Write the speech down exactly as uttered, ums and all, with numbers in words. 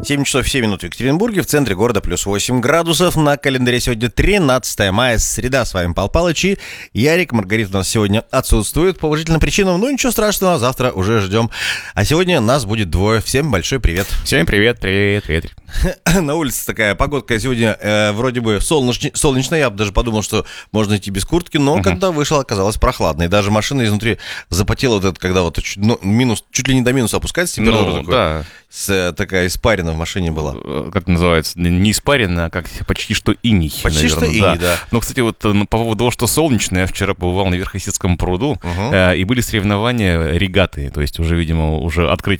семь часов семь минут в Екатеринбурге, в центре города плюс восемь градусов. На календаре сегодня тринадцатое мая, среда. С вами Пал Палыч и Ярик. Маргарита у нас сегодня отсутствует по уважительным причинам. Ну, ничего страшного, завтра уже ждем. А сегодня нас будет двое. Всем большой привет. Всем привет, привет, привет. На улице такая погодка сегодня э, вроде бы солнеч... солнечная. Я бы даже подумал, что можно идти без куртки, но uh-huh. когда вышел, оказалось прохладно. И даже машина изнутри запотела, вот это, когда вот чуть, ну, минус, чуть ли не до минуса опускается температура. Ну, такой, да. С, такая испарина в машине была. Как это называется? Не испарина, а как почти что иней. Почти наверное. что иней, да. да. Но, кстати, вот по поводу того, что солнечно, я вчера побывал на Верхосецком пруду, uh-huh. э, и были соревнования регаты. То есть уже, видимо, уже открыть